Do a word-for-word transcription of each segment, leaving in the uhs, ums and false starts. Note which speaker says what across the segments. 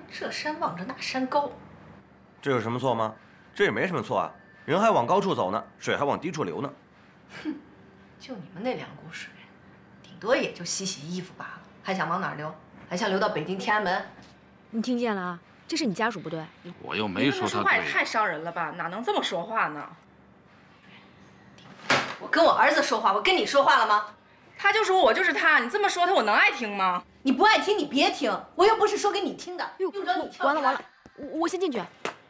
Speaker 1: 这山望着那山高，
Speaker 2: 这有什么错吗？这也没什么错啊，人还往高处走呢，水还往低处流呢。
Speaker 1: 哼，就你们那两股水，顶多也就洗洗衣服罢了，还想往哪儿流？还想流到北京天安门？
Speaker 3: 你听见了啊？这是你家属不对。
Speaker 4: 我又没说他对。
Speaker 5: 说话也太伤人了吧？哪能这么说话呢？
Speaker 1: 我跟我儿子说话，我跟你说话了吗？
Speaker 5: 他就说我就是他，你这么说他，我能爱听吗？
Speaker 1: 你不爱听你别听，我又不是说给你听的，
Speaker 3: 用
Speaker 1: 着你跳。
Speaker 3: 完了完了，我我先进去。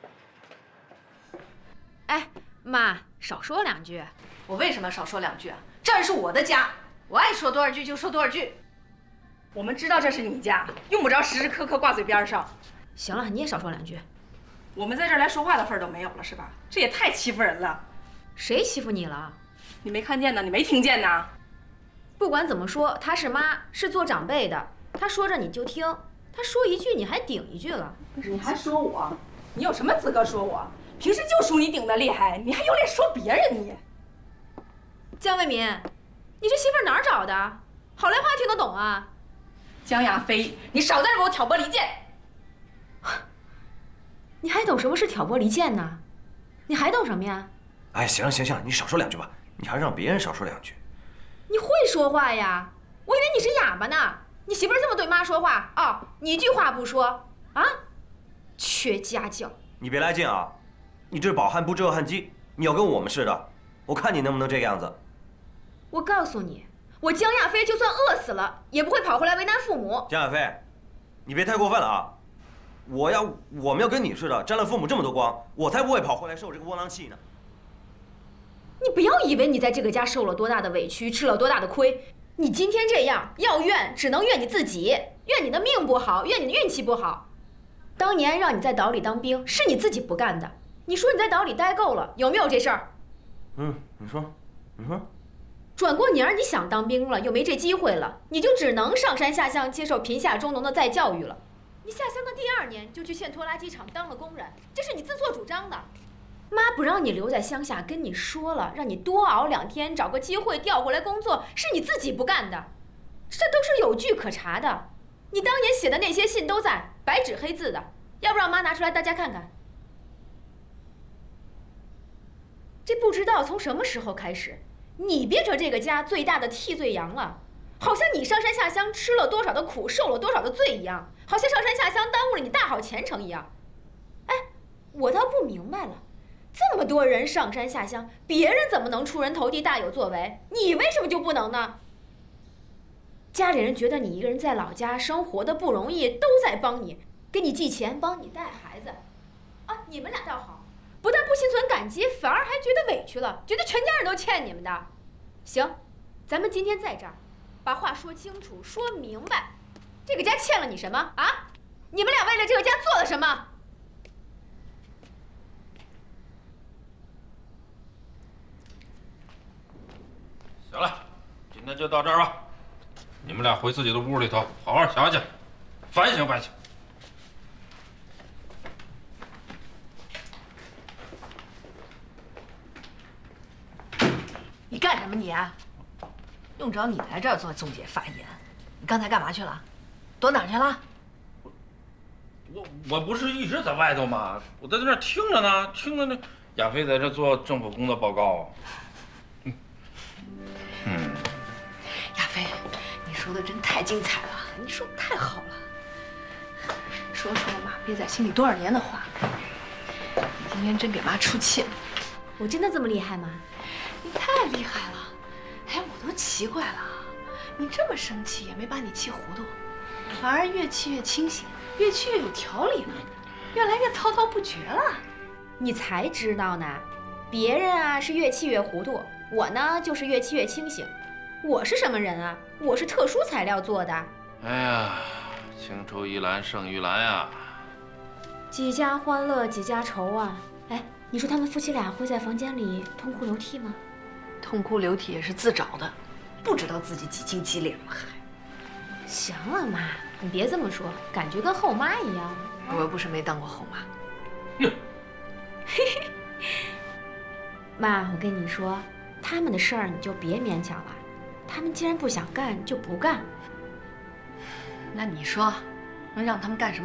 Speaker 3: 哎，妈，少说两句。
Speaker 1: 我为什么要少说两句啊？这儿是我的家，我爱说多少句就说多少句。
Speaker 5: 我们知道这是你家，用不着时时刻刻挂嘴边上。
Speaker 3: 行了，你也少说两句。
Speaker 5: 我们在这儿连说话的份儿都没有了，是吧？这也太欺负人了。
Speaker 3: 谁欺负你了？
Speaker 5: 你没看见呢？你没听见呢？
Speaker 3: 不管怎么说，她是妈，是做长辈的，她说着你就听，她说一句你还顶一句了。
Speaker 5: 你还说我？你有什么资格说我？平时就属你顶得厉害，你还有脸说别人你？
Speaker 3: 江卫民，你这媳妇哪儿找的？好赖话听得懂啊？
Speaker 5: 江亚飞，你少在这给我挑拨离间！
Speaker 3: 你还懂什么是挑拨离间呢？你还懂什么呀？
Speaker 2: 哎，行了行行了，你少说两句吧，你还让别人少说两句。
Speaker 3: 你会说话呀？我以为你是哑巴呢。你媳妇这么对妈说话啊、哦？你一句话不说啊？缺家教！
Speaker 2: 你别来劲啊！你这是饱汉不知饿汉饥，你要跟我们似的，我看你能不能这个样子。
Speaker 3: 我告诉你，我江亚飞就算饿死了，也不会跑回来为难父母。
Speaker 2: 江亚飞，你别太过分了啊！我要我们要跟你似的，沾了父母这么多光，我才不会跑回来受这个窝囊气呢。
Speaker 3: 你不要以为你在这个家受了多大的委屈，吃了多大的亏，你今天这样要怨，只能怨你自己，怨你的命不好，怨你的运气不好。当年让你在岛里当兵，是你自己不干的。你说你在岛里待够了，有没有这事儿？
Speaker 2: 嗯，你说，你说。
Speaker 3: 转过年儿你想当兵了，又没这机会了，你就只能上山下乡接受贫下中农的再教育了。你下乡的第二年就去现拖拉机厂当了工人，这是你自作主张的。妈不让你留在乡下，跟你说了，让你多熬两天，找个机会调回来工作，是你自己不干的，这都是有据可查的。你当年写的那些信都在，白纸黑字的，要不让妈拿出来大家看看。这不知道从什么时候开始，你变成这个家最大的替罪羊了，好像你上山下乡吃了多少的苦，受了多少的罪一样，好像上山下乡耽误了你大好前程一样。哎，我倒不明白了。这么多人上山下乡，别人怎么能出人头地、大有作为？你为什么就不能呢？家里人觉得你一个人在老家生活的不容易，都在帮你，给你寄钱，帮你带孩子。啊，你们俩倒好，不但不心存感激，反而还觉得委屈了，觉得全家人都欠你们的。行，咱们今天在这儿，把话说清楚，说明白，这个家欠了你什么啊？你们俩为了这个家做了什么？
Speaker 4: 行了，今天就到这儿吧。你们俩回自己的屋里头，好好想想，反省反省。
Speaker 1: 你干什么你啊？用着你来这儿做总结发言？你刚才干嘛去了？躲哪儿去了？
Speaker 4: 我我不是一直在外头吗？我在那儿听着呢，听着那亚飞在这做政府工作报告。嗯。嗯。
Speaker 1: 亚飞，你说的真太精彩了，你说的太好了。说出了妈憋在心里多少年的话，你今天真给妈出气了。
Speaker 3: 我真的这么厉害吗？
Speaker 1: 你太厉害了！哎，我都奇怪了，你这么生气也没把你气糊涂，反而越气越清醒，越气越有条理了，越来越滔滔不绝了。
Speaker 3: 你才知道呢，别人啊是越气越糊涂，我呢就是越气越清醒。我是什么人啊？我是特殊材料做的。
Speaker 4: 哎呀，情愁意兰胜玉兰呀！
Speaker 3: 几家欢乐几家愁啊！哎，你说他们夫妻俩会在房间里痛哭流涕吗？
Speaker 1: 痛哭流涕也是自找的，不知道自己几斤几两了还。
Speaker 3: 行了妈，你别这么说，感觉跟后妈一样。
Speaker 1: 我又不是没当过后妈。
Speaker 4: 哼。
Speaker 3: 妈，我跟你说，他们的事儿你就别勉强了，他们既然不想干，就不干。
Speaker 1: 那你说，能让他们干什么？